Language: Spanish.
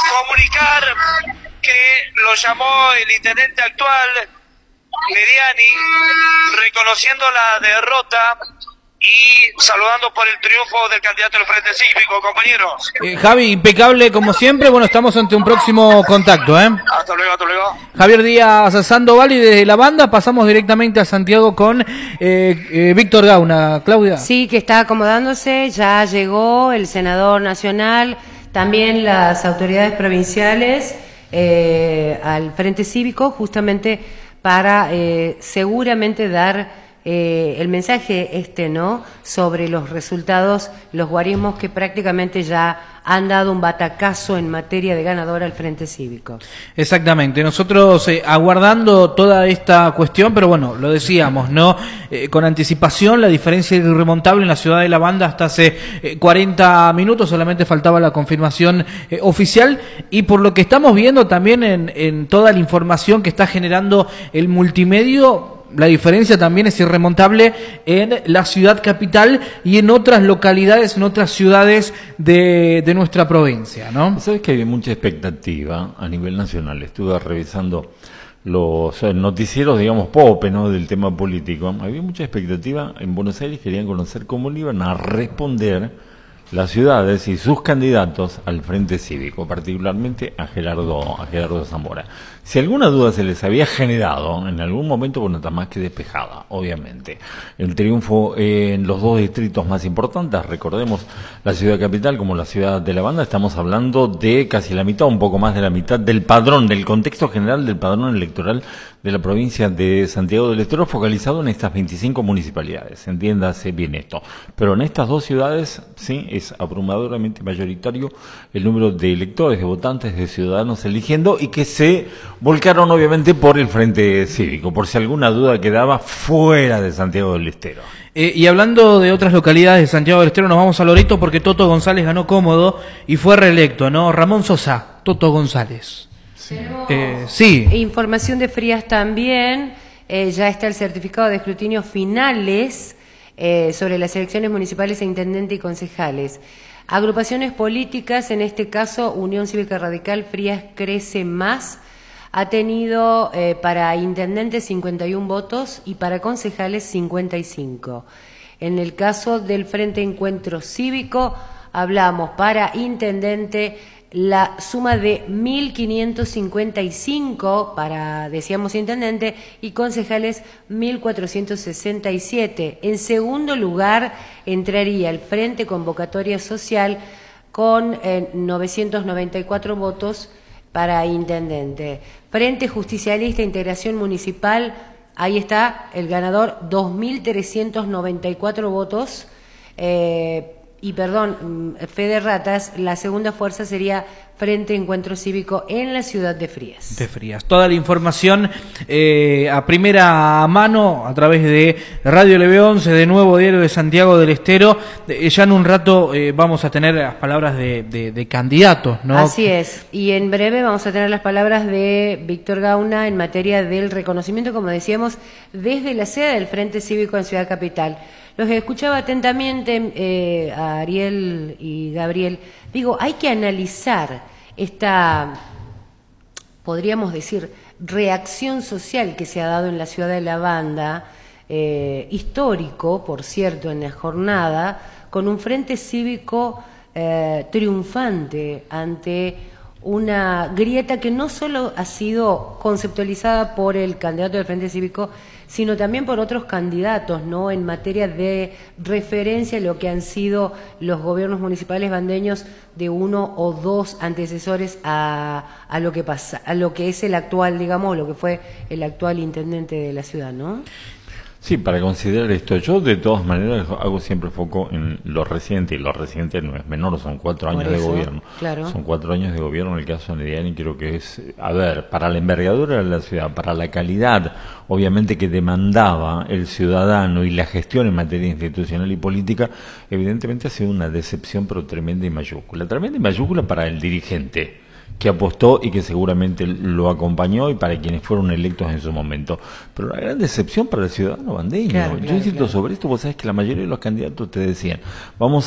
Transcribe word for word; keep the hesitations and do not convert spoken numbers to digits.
comunicar que lo llamó el intendente actual, Mediani, reconociendo la derrota y saludando por el triunfo del candidato del Frente Cívico, compañeros. Eh, Javi, impecable como siempre. Bueno, estamos ante un próximo contacto, ¿eh? Hasta luego, hasta luego. Javier Díaz Sandoval, y desde la banda pasamos directamente a Santiago con eh, eh, Víctor Gauna. Claudia. Sí, que está acomodándose, ya llegó el senador nacional, también las autoridades provinciales eh, al Frente Cívico, justamente para eh, seguramente dar Eh, el mensaje este, ¿no?, sobre los resultados, los guarismos que prácticamente ya han dado un batacazo en materia de ganadora al Frente Cívico. Exactamente, nosotros eh, aguardando toda esta cuestión, pero bueno, lo decíamos, ¿no? Eh, con anticipación, la diferencia irremontable en la ciudad de La Banda hasta hace eh, cuarenta minutos, solamente faltaba la confirmación eh, oficial, y por lo que estamos viendo también en, en toda la información que está generando el multimedio, la diferencia también es irremontable en la ciudad capital y en otras localidades, en otras ciudades de, de nuestra provincia, ¿no? Sabes que hay mucha expectativa a nivel nacional. Estuve revisando los noticieros, digamos, pope, ¿no?, del tema político. Había mucha expectativa en Buenos Aires, querían conocer cómo le iban a responder las ciudades y sus candidatos al Frente Cívico, particularmente a Gerardo, a Gerardo Zamora. Si alguna duda se les había generado, en algún momento, bueno, está más que despejada, obviamente. El triunfo en los dos distritos más importantes, recordemos la ciudad capital como la ciudad de La Banda, estamos hablando de casi la mitad, un poco más de la mitad del padrón, del contexto general del padrón electoral de la provincia de Santiago del Estero, focalizado en estas veinticinco municipalidades, entiéndase bien esto. Pero en estas dos ciudades, sí, es abrumadoramente mayoritario el número de electores, de votantes, de ciudadanos eligiendo, y que se volcaron obviamente por el Frente Cívico, por si alguna duda quedaba fuera de Santiago del Estero. Eh, y hablando de otras localidades de Santiago del Estero, nos vamos a Loreto porque Toto González ganó cómodo y fue reelecto, ¿no? Ramón Sosa, Toto González. Sí. Eh, sí. Información de Frías también, eh, ya está el certificado de escrutinio finales eh, sobre las elecciones municipales e intendente y concejales. Agrupaciones políticas, en este caso Unión Cívica Radical, Frías Crece Más, ha tenido eh, para intendentes cincuenta y uno votos y para concejales cincuenta y cinco. En el caso del Frente Encuentro Cívico, hablamos para intendente la suma de mil quinientos cincuenta y cinco para, decíamos, intendente, y concejales mil cuatrocientos sesenta y siete. En segundo lugar entraría el Frente Convocatoria Social con eh, novecientos noventa y cuatro votos para intendente. Frente Justicialista Integración Municipal, ahí está el ganador, dos mil trescientos noventa y cuatro votos. Eh, y perdón, fe de ratas, la segunda fuerza sería Frente Encuentro Cívico en la ciudad de Frías. De Frías. Toda la información eh, a primera mano a través de Radio L B once, de Nuevo Diario de Santiago del Estero. Eh, ya en un rato eh, vamos a tener las palabras de, de, de candidatos, ¿no? Así es. Y en breve vamos a tener las palabras de Víctor Gauna en materia del reconocimiento, como decíamos, desde la sede del Frente Cívico en Ciudad Capital. Los escuchaba atentamente eh, a Ariel y Gabriel. Digo, hay que analizar esta, podríamos decir, reacción social que se ha dado en la ciudad de La Banda, eh, histórico, por cierto, en la jornada, con un Frente Cívico eh, triunfante ante una grieta que no solo ha sido conceptualizada por el candidato del Frente Cívico, sino también por otros candidatos, ¿no?, en materia de referencia a lo que han sido los gobiernos municipales bandeños de uno o dos antecesores a, a lo que pasa, a lo que es el actual, digamos, lo que fue el actual intendente de la ciudad, ¿no? Sí, para considerar esto, yo de todas maneras hago siempre foco en lo reciente, y lo reciente no es menor, son cuatro años de gobierno. Claro. Son cuatro años de gobierno en el caso de Mediani, creo que es, a ver, para la envergadura de la ciudad, para la calidad, obviamente, que demandaba el ciudadano y la gestión en materia institucional y política, evidentemente ha sido una decepción, pero tremenda y mayúscula. Tremenda y mayúscula para el dirigente, que apostó y que seguramente lo acompañó, y para quienes fueron electos en su momento. Pero una gran decepción para el ciudadano bandeño. Claro, Yo claro, insisto claro. sobre esto, vos sabés que la mayoría de los candidatos te decían, vamos